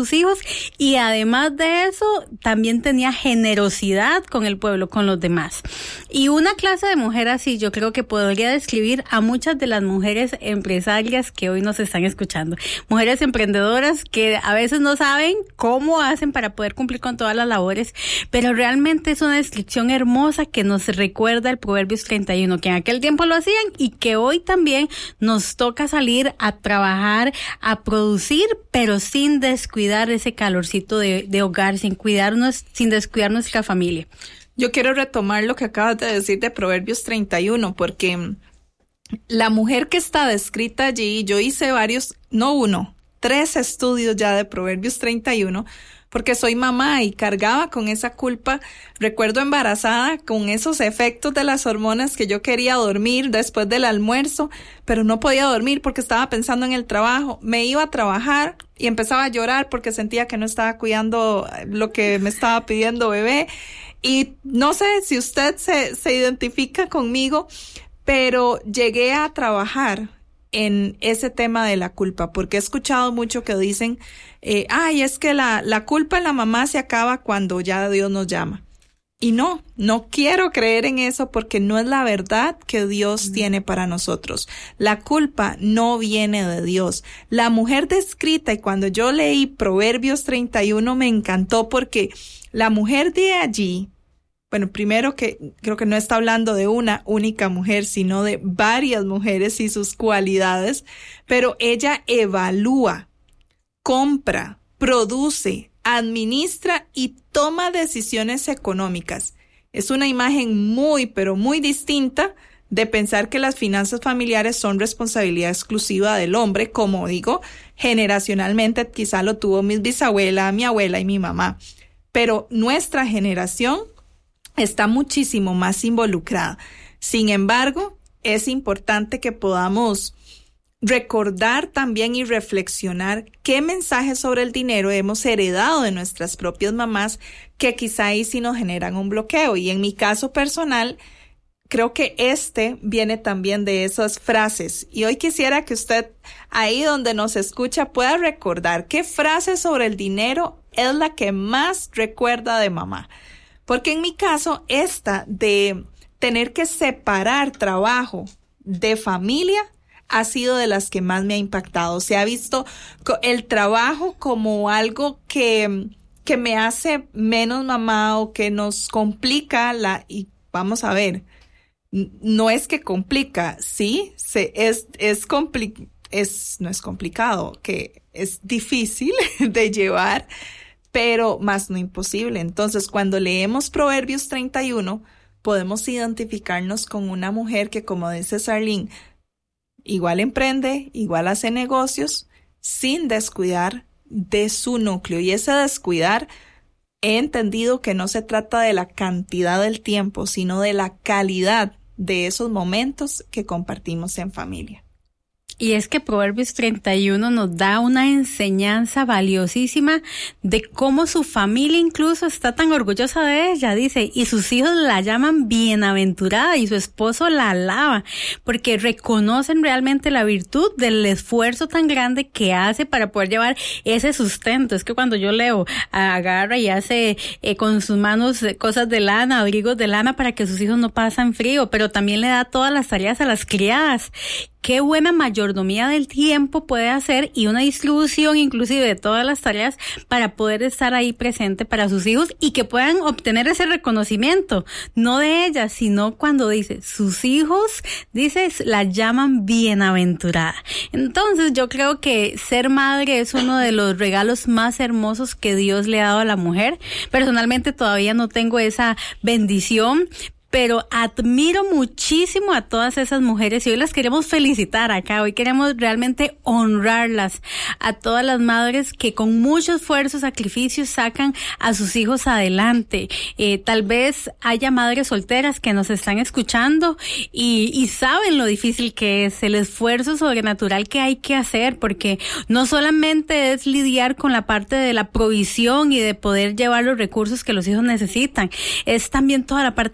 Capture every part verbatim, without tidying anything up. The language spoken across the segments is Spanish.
sus hijos, y además de eso, también tenía generosidad con el pueblo, con los demás. Y una clase de mujer así, yo creo que podría describir a muchas de las mujeres empresarias que hoy nos están escuchando. Mujeres emprendedoras que a veces no saben cómo hacen para poder cumplir con todas las labores, pero realmente es una descripción hermosa que nos recuerda el Proverbios treinta y uno, que en aquel tiempo lo hacían y que hoy también nos toca salir a trabajar, a producir, pero sin descuidar ese calorcito de, de hogar, sin cuidarnos, sin descuidar nuestra familia. Yo quiero retomar lo que acabas de decir de Proverbios treinta y uno, porque la mujer que está descrita allí, yo hice varios, no uno, tres estudios ya de Proverbios treinta y uno, porque soy mamá y cargaba con esa culpa. Recuerdo embarazada con esos efectos de las hormonas que yo quería dormir después del almuerzo, pero no podía dormir porque estaba pensando en el trabajo. Me iba a trabajar y empezaba a llorar porque sentía que no estaba cuidando lo que me estaba pidiendo bebé. Y no sé si usted se, se identifica conmigo, pero llegué a trabajar en ese tema de la culpa, porque he escuchado mucho que dicen, eh, ay, es que la, la culpa en la mamá se acaba cuando ya Dios nos llama. Y no, no quiero creer en eso porque no es la verdad que Dios tiene para nosotros. La culpa no viene de Dios. La mujer descrita, y cuando yo leí Proverbios treinta y uno me encantó porque la mujer de allí, bueno, primero que creo que no está hablando de una única mujer, sino de varias mujeres y sus cualidades, pero ella evalúa, compra, produce, administra y toma decisiones económicas. Es una imagen muy, pero muy distinta de pensar que las finanzas familiares son responsabilidad exclusiva del hombre, como digo, generacionalmente quizá lo tuvo mi bisabuela, mi abuela y mi mamá, pero nuestra generación está muchísimo más involucrada. Sin embargo, es importante que podamos recordar también y reflexionar qué mensajes sobre el dinero hemos heredado de nuestras propias mamás que quizá ahí sí nos generan un bloqueo. Y en mi caso personal, creo que este viene también de esas frases. Y hoy quisiera que usted, ahí donde nos escucha, pueda recordar qué frase sobre el dinero es la que más recuerda de mamá. Porque en mi caso, esta de tener que separar trabajo de familia ha sido de las que más me ha impactado. Se ha visto el trabajo como algo que, que me hace menos mamá o que nos complica la, y vamos a ver, no es que complica, sí, se, es, es compli, es, no es complicado, que es difícil de llevar, pero más no imposible. Entonces, cuando leemos Proverbios treinta y uno, podemos identificarnos con una mujer que, como dice Sarlene, igual emprende, igual hace negocios, sin descuidar de su núcleo. Y ese descuidar, he entendido que no se trata de la cantidad del tiempo, sino de la calidad de esos momentos que compartimos en familia. Y es que Proverbios treinta y uno nos da una enseñanza valiosísima de cómo su familia incluso está tan orgullosa de ella, dice, y sus hijos la llaman bienaventurada y su esposo la alaba, porque reconocen realmente la virtud del esfuerzo tan grande que hace para poder llevar ese sustento. Es que cuando yo leo, agarra y hace eh, con sus manos eh, cosas de lana, abrigos de lana para que sus hijos no pasen frío, pero también le da todas las tareas a las criadas. Qué buena mayordomía del tiempo puede hacer y una distribución inclusive de todas las tareas para poder estar ahí presente para sus hijos y que puedan obtener ese reconocimiento, no de ella, sino cuando dice sus hijos, dice, la llaman bienaventurada. Entonces yo creo que ser madre es uno de los regalos más hermosos que Dios le ha dado a la mujer. Personalmente todavía no tengo esa bendición, pero admiro muchísimo a todas esas mujeres y hoy las queremos felicitar acá, hoy queremos realmente honrarlas, a todas las madres que con mucho esfuerzo, sacrificio sacan a sus hijos adelante. Eh, tal vez haya madres solteras que nos están escuchando y, y saben lo difícil que es, el esfuerzo sobrenatural que hay que hacer, porque no solamente es lidiar con la parte de la provisión y de poder llevar los recursos que los hijos necesitan, es también toda la parte de criar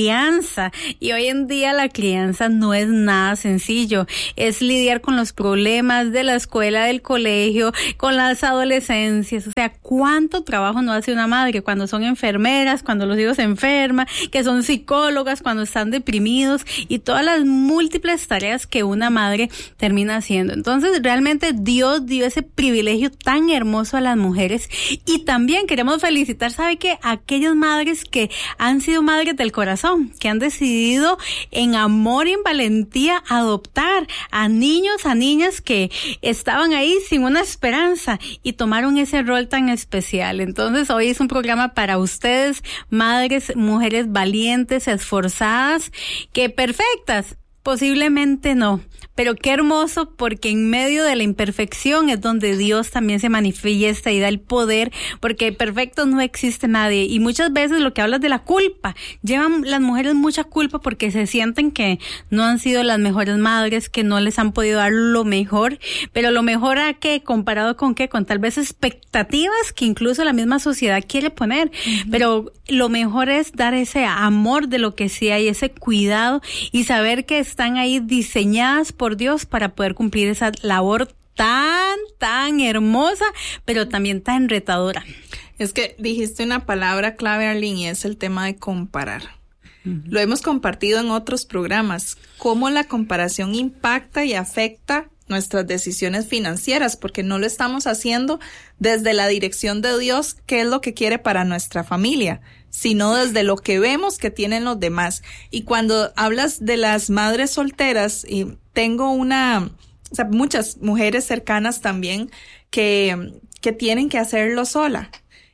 crianza. Y hoy en día la crianza no es nada sencillo. Es lidiar con los problemas de la escuela, del colegio, con las adolescencias. O sea, ¿cuánto trabajo no hace una madre cuando son enfermeras, cuando los hijos se enferman, que son psicólogas, cuando están deprimidos y todas las múltiples tareas que una madre termina haciendo? Entonces, realmente Dios dio ese privilegio tan hermoso a las mujeres. Y también queremos felicitar, ¿sabe qué? A aquellas madres que han sido madres del corazón, que han decidido en amor y en valentía adoptar a niños, a niñas que estaban ahí sin una esperanza y tomaron ese rol tan especial. Entonces, hoy es un programa para ustedes, madres, mujeres valientes, esforzadas, que perfectas, posiblemente no, pero qué hermoso, porque en medio de la imperfección es donde Dios también se manifiesta y da el poder, porque perfecto no existe nadie. Y muchas veces lo que hablas de la culpa, llevan las mujeres mucha culpa porque se sienten que no han sido las mejores madres, que no les han podido dar lo mejor, pero lo mejor a qué, comparado con qué, con tal vez expectativas que incluso la misma sociedad quiere poner, uh-huh. Pero lo mejor es dar ese amor de lo que sí hay, ese cuidado y saber que están ahí diseñadas por Dios para poder cumplir esa labor tan, tan hermosa, pero también tan retadora. Es que dijiste una palabra clave, Arlene, y es el tema de comparar. Uh-huh. Lo hemos compartido en otros programas, cómo la comparación impacta y afecta nuestras decisiones financieras, porque no lo estamos haciendo desde la dirección de Dios, qué es lo que quiere para nuestra familia, sino desde lo que vemos que tienen los demás. Y cuando hablas de las madres solteras, y tengo una, o sea, muchas mujeres cercanas también que, que tienen que hacerlo sola.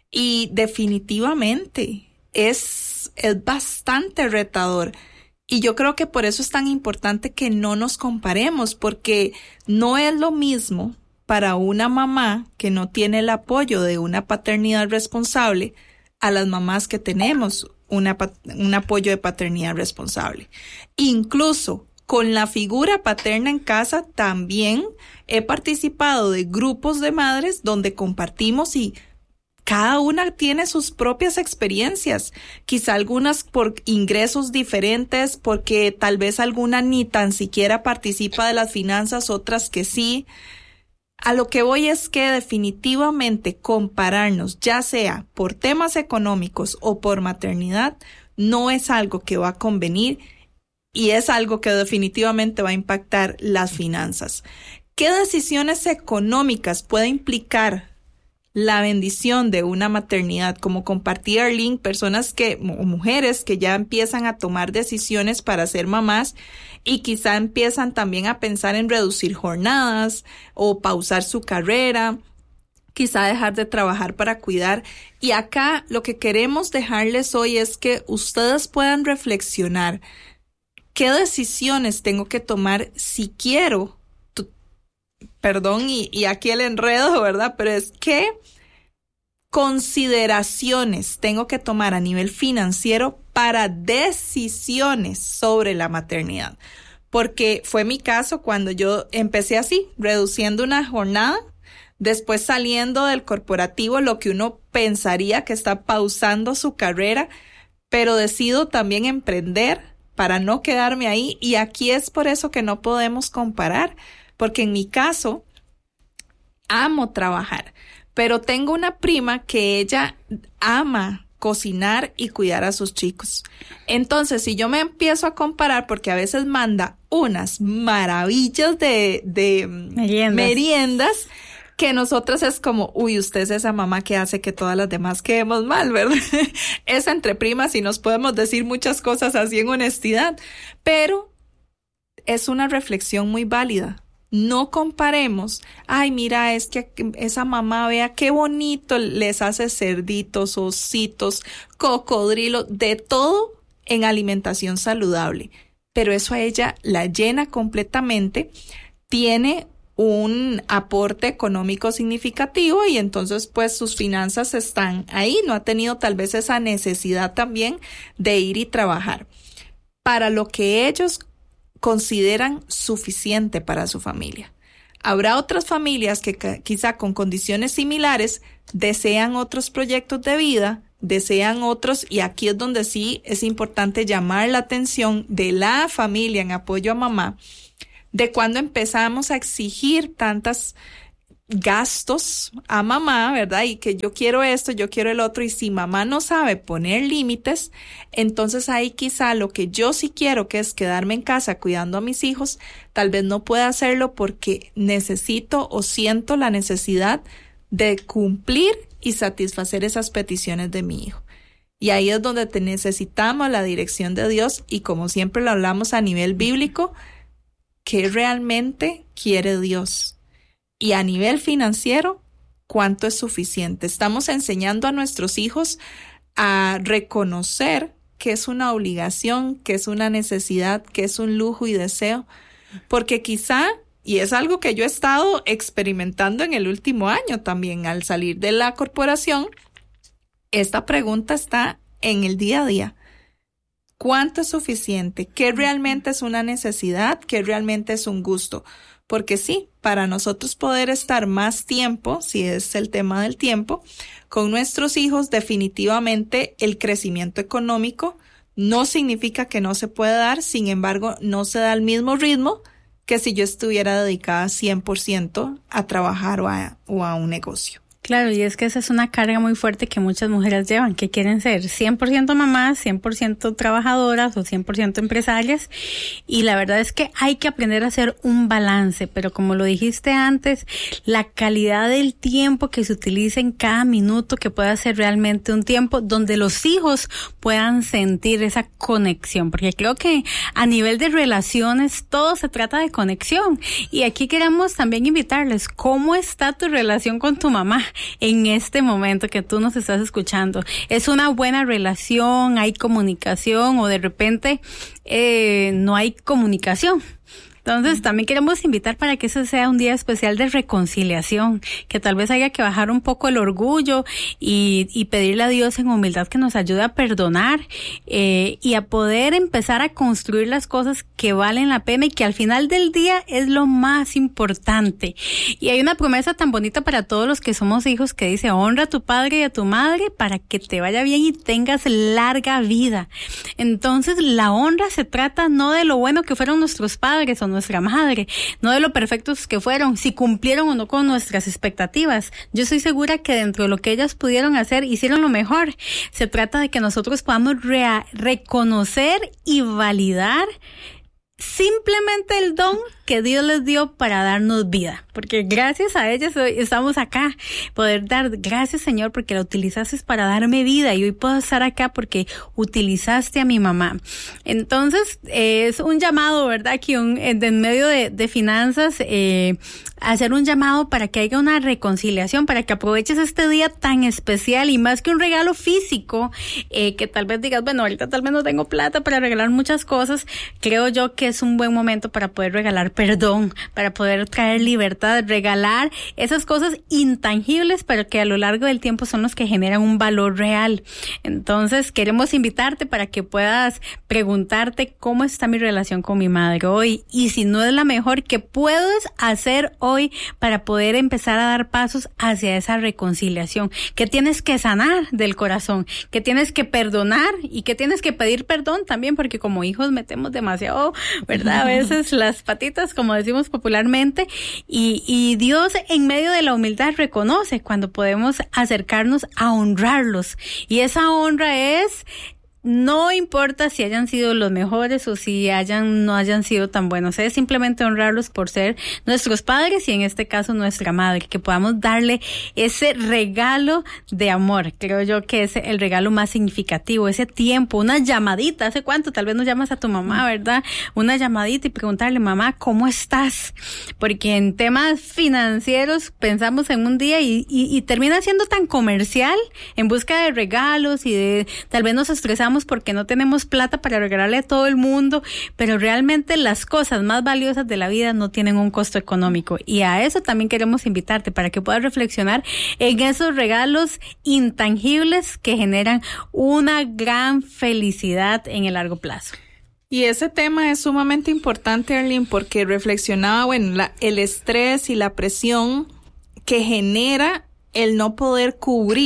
Y definitivamente es, es bastante retador. Y yo creo que por eso es tan importante que no nos comparemos, porque no es lo mismo para una mamá que no tiene el apoyo de una paternidad responsable a las mamás que tenemos una, un apoyo de paternidad responsable. Incluso con la figura paterna en casa también he participado de grupos de madres donde compartimos y cada una tiene sus propias experiencias, quizá algunas por ingresos diferentes, porque tal vez alguna ni tan siquiera participa de las finanzas, otras que sí. A lo que voy es que definitivamente compararnos, ya sea por temas económicos o por maternidad, no es algo que va a convenir y es algo que definitivamente va a impactar las finanzas. ¿Qué decisiones económicas puede implicar la bendición de una maternidad? Como compartía Arlene, personas que, o mujeres que ya empiezan a tomar decisiones para ser mamás y quizá empiezan también a pensar en reducir jornadas o pausar su carrera, quizá dejar de trabajar para cuidar. Y acá lo que queremos dejarles hoy es que ustedes puedan reflexionar qué decisiones tengo que tomar si quiero. Perdón, y, y aquí el enredo, ¿verdad? Pero es que consideraciones tengo que tomar a nivel financiero para decisiones sobre la maternidad. Porque fue mi caso cuando yo empecé así, reduciendo una jornada, después saliendo del corporativo, lo que uno pensaría que está pausando su carrera, pero decido también emprender para no quedarme ahí. Y aquí es por eso que no podemos comparar. Porque en mi caso, amo trabajar, pero tengo una prima que ella ama cocinar y cuidar a sus chicos. Entonces, si yo me empiezo a comparar, porque a veces manda unas maravillas de, de meriendas. meriendas, que nosotras es como, uy, usted es esa mamá que hace que todas las demás quedemos mal, ¿verdad? Es entre primas y nos podemos decir muchas cosas así en honestidad, pero es una reflexión muy válida. No comparemos, ay, mira, es que esa mamá, vea qué bonito les hace cerditos, ositos, cocodrilos, de todo en alimentación saludable. Pero eso a ella la llena completamente, tiene un aporte económico significativo y entonces pues sus finanzas están ahí, no ha tenido tal vez esa necesidad también de ir y trabajar para lo que ellos consideran suficiente para su familia. Habrá otras familias que quizá con condiciones similares desean otros proyectos de vida, desean otros, y aquí es donde sí es importante llamar la atención de la familia en apoyo a mamá, de cuando empezamos a exigir tantas gastos a mamá, ¿verdad? Y que yo quiero esto, yo quiero el otro, y si mamá no sabe poner límites, entonces ahí quizá lo que yo sí quiero, que es quedarme en casa cuidando a mis hijos, tal vez no pueda hacerlo porque necesito o siento la necesidad de cumplir y satisfacer esas peticiones de mi hijo. Y ahí es donde te necesitamos la dirección de Dios, y como siempre lo hablamos a nivel bíblico, ¿qué realmente quiere Dios? Y a nivel financiero, ¿cuánto es suficiente? Estamos enseñando a nuestros hijos a reconocer que es una obligación, que es una necesidad, que es un lujo y deseo, porque quizá, y es algo que yo he estado experimentando en el último año también al salir de la corporación, esta pregunta está en el día a día. ¿Cuánto es suficiente? ¿Qué realmente es una necesidad? ¿Qué realmente es un gusto? Porque sí, para nosotros poder estar más tiempo, si es el tema del tiempo, con nuestros hijos, definitivamente el crecimiento económico no significa que no se pueda dar, sin embargo, no se da al mismo ritmo que si yo estuviera dedicada cien por ciento a trabajar o a, o a un negocio. Claro, y es que esa es una carga muy fuerte que muchas mujeres llevan, que quieren ser cien por ciento mamás, cien por ciento trabajadoras o cien por ciento empresarias, y la verdad es que hay que aprender a hacer un balance, pero como lo dijiste antes, la calidad del tiempo que se utiliza en cada minuto, que pueda ser realmente un tiempo donde los hijos puedan sentir esa conexión, porque creo que a nivel de relaciones todo se trata de conexión, y aquí queremos también invitarles, ¿cómo está tu relación con tu mamá en este momento que tú nos estás escuchando? ¿Es una buena relación? ¿Hay comunicación? ¿O de repente eh, no hay comunicación? Entonces, también queremos invitar para que ese sea un día especial de reconciliación, que tal vez haya que bajar un poco el orgullo y, y pedirle a Dios en humildad que nos ayude a perdonar eh, y a poder empezar a construir las cosas que valen la pena y que al final del día es lo más importante. Y hay una promesa tan bonita para todos los que somos hijos que dice: honra a tu padre y a tu madre para que te vaya bien y tengas larga vida. Entonces, la honra se trata no de lo bueno que fueron nuestros padres o nuestra madre, no de lo perfectos que fueron, si cumplieron o no con nuestras expectativas. Yo estoy segura que dentro de lo que ellas pudieron hacer, hicieron lo mejor. Se trata de que nosotros podamos rea- reconocer y validar simplemente el don que Dios les dio para darnos vida, porque gracias a ellas hoy estamos acá, poder dar gracias, Señor, porque la utilizaste para darme vida, y hoy puedo estar acá porque utilizaste a mi mamá. Entonces, eh, es un llamado, ¿verdad? Que un, en medio de, de finanzas, eh, hacer un llamado para que haya una reconciliación, para que aproveches este día tan especial, y más que un regalo físico, eh, que tal vez digas, bueno, ahorita tal vez no tengo plata para regalar muchas cosas, creo yo que es un buen momento para poder regalar perdón, para poder traer libertad, regalar esas cosas intangibles, pero que a lo largo del tiempo son los que generan un valor real. Entonces, queremos invitarte para que puedas preguntarte cómo está mi relación con mi madre hoy, y si no es la mejor, ¿qué puedes hacer hoy para poder empezar a dar pasos hacia esa reconciliación? ¿Qué tienes que sanar del corazón? ¿Qué tienes que perdonar? ¿Y qué tienes que pedir perdón también? Porque como hijos metemos demasiado, ¿verdad? A veces las patitas, como decimos popularmente, y, y Dios en medio de la humildad reconoce cuando podemos acercarnos a honrarlos, y esa honra es: no importa si hayan sido los mejores o si hayan no hayan sido tan buenos, es simplemente honrarlos por ser nuestros padres y en este caso nuestra madre, que podamos darle ese regalo de amor. Creo yo que es el regalo más significativo, ese tiempo, una llamadita. ¿Hace cuánto? Tal vez no llamas a tu mamá, ¿verdad? Una llamadita y preguntarle: mamá, ¿cómo estás? Porque en temas financieros pensamos en un día y, y, y termina siendo tan comercial en busca de regalos, y de tal vez nos estresamos porque no tenemos plata para regalarle a todo el mundo, pero realmente las cosas más valiosas de la vida no tienen un costo económico, y a eso también queremos invitarte para que puedas reflexionar en esos regalos intangibles que generan una gran felicidad en el largo plazo. Y ese tema es sumamente importante, Arlene, porque reflexionaba, bueno, la, el estrés y la presión que genera el no poder cubrir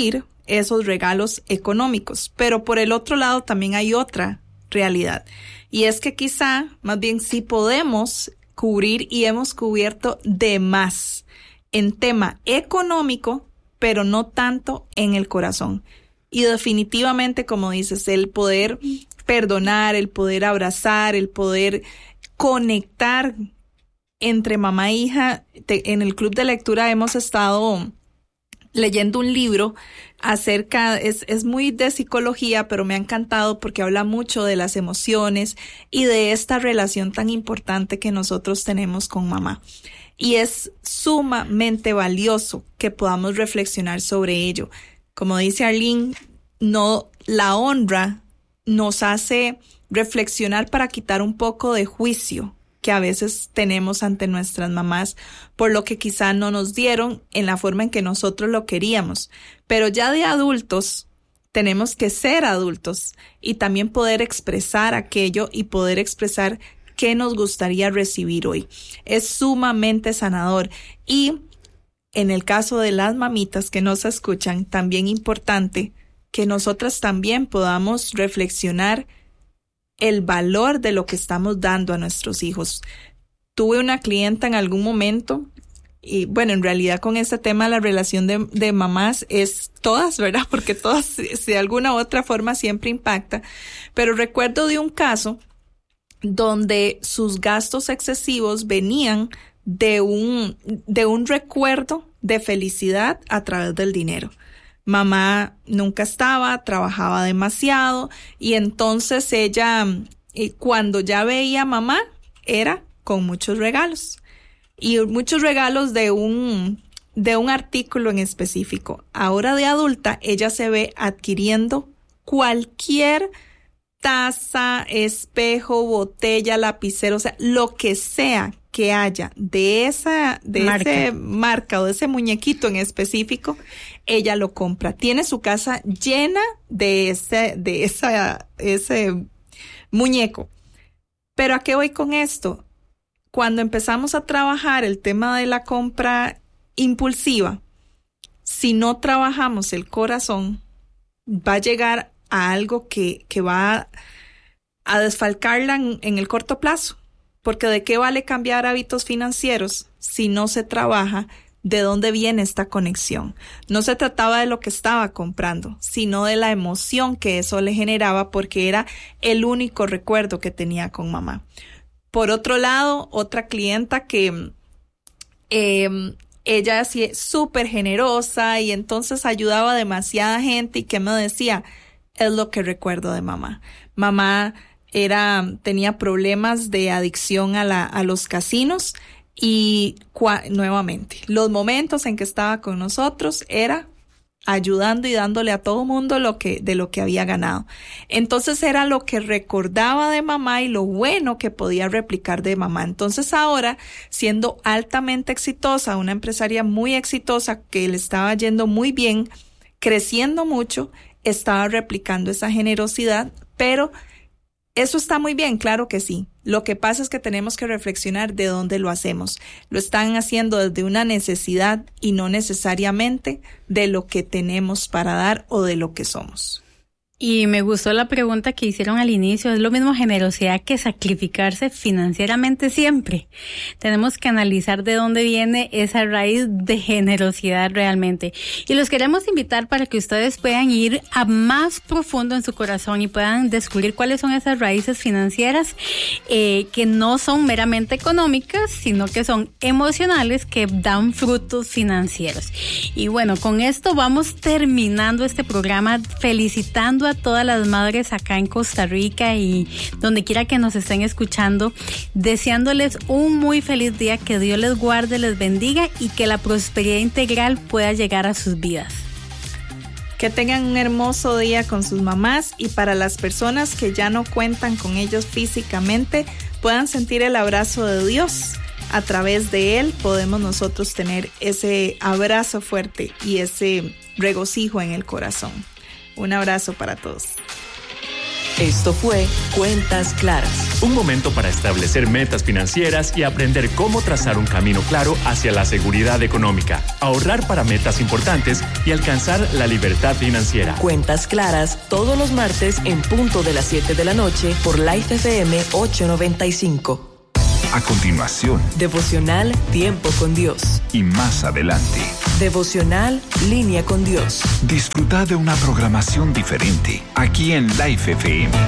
esos regalos económicos. Pero por el otro lado también hay otra realidad. Y es que quizá, más bien sí podemos cubrir y hemos cubierto de más en tema económico, pero no tanto en el corazón. Y definitivamente, como dices, el poder perdonar, el poder abrazar, el poder conectar entre mamá e hija. Te, en el club de lectura hemos estado leyendo un libro acerca, es, es muy de psicología, pero me ha encantado porque habla mucho de las emociones y de esta relación tan importante que nosotros tenemos con mamá. Y es sumamente valioso que podamos reflexionar sobre ello. Como dice Arlene, no, la honra nos hace reflexionar para quitar un poco de juicio que a veces tenemos ante nuestras mamás por lo que quizá no nos dieron en la forma en que nosotros lo queríamos. Pero ya de adultos tenemos que ser adultos y también poder expresar aquello y poder expresar qué nos gustaría recibir hoy. Es sumamente sanador. Y en el caso de las mamitas que nos escuchan, también importante que nosotras también podamos reflexionar el valor de lo que estamos dando a nuestros hijos. Tuve una clienta en algún momento, y bueno, en realidad con este tema la relación de, de mamás es todas, ¿verdad? Porque todas de alguna u otra forma siempre impacta. Pero recuerdo de un caso donde sus gastos excesivos venían de un, de un recuerdo de felicidad a través del dinero. Mamá nunca estaba, trabajaba demasiado y entonces ella, cuando ya veía a mamá, era con muchos regalos y muchos regalos de un, de un artículo en específico. Ahora de adulta, ella se ve adquiriendo cualquier taza, espejo, botella, lapicero, o sea, lo que sea que haya de esa, de marca. ese marca o de ese muñequito en específico, ella lo compra. Tiene su casa llena de ese, de esa, ese muñeco. Pero ¿a qué voy con esto? Cuando empezamos a trabajar el tema de la compra impulsiva, si no trabajamos el corazón, va a llegar a algo que, que va a desfalcarla en, en el corto plazo. Porque ¿de qué vale cambiar hábitos financieros si no se trabaja de dónde viene esta conexión? No se trataba de lo que estaba comprando, sino de la emoción que eso le generaba porque era el único recuerdo que tenía con mamá. Por otro lado, otra clienta que eh, ella es súper generosa y entonces ayudaba a demasiada gente y que me decía, es lo que recuerdo de mamá. Mamá era, tenía problemas de adicción a la, a los casinos y cua, nuevamente, los momentos en que estaba con nosotros era ayudando y dándole a todo mundo lo que, de lo que había ganado. Entonces era lo que recordaba de mamá y lo bueno que podía replicar de mamá. Entonces ahora, siendo altamente exitosa, una empresaria muy exitosa que le estaba yendo muy bien, creciendo mucho, estaba replicando esa generosidad, pero eso está muy bien, claro que sí. Lo que pasa es que tenemos que reflexionar de dónde lo hacemos. Lo están haciendo desde una necesidad y no necesariamente de lo que tenemos para dar o de lo que somos. Y me gustó la pregunta que hicieron al inicio. ¿Es lo mismo generosidad que sacrificarse financieramente siempre? Tenemos que analizar de dónde viene esa raíz de generosidad realmente. Y los queremos invitar para que ustedes puedan ir a más profundo en su corazón y puedan descubrir cuáles son esas raíces financieras eh, que no son meramente económicas, sino que son emocionales, que dan frutos financieros. Y bueno, con esto vamos terminando este programa, felicitando a todas las madres acá en Costa Rica y donde quiera que nos estén escuchando, deseándoles un muy feliz día, que Dios les guarde, les bendiga y que la prosperidad integral pueda llegar a sus vidas. Que tengan un hermoso día con sus mamás y para las personas que ya no cuentan con ellos físicamente, puedan sentir el abrazo de Dios. A través de él podemos nosotros tener ese abrazo fuerte y ese regocijo en el corazón. Un abrazo para todos. Esto fue Cuentas Claras. Un momento para establecer metas financieras y aprender cómo trazar un camino claro hacia la seguridad económica, ahorrar para metas importantes y alcanzar la libertad financiera. Cuentas Claras, todos los martes en punto de las siete de la noche por Life F M ochocientos noventa y cinco. A continuación, Devocional Tiempo con Dios. Y más adelante, Devocional Línea con Dios. disfruta de una programación diferente aquí en Life F M.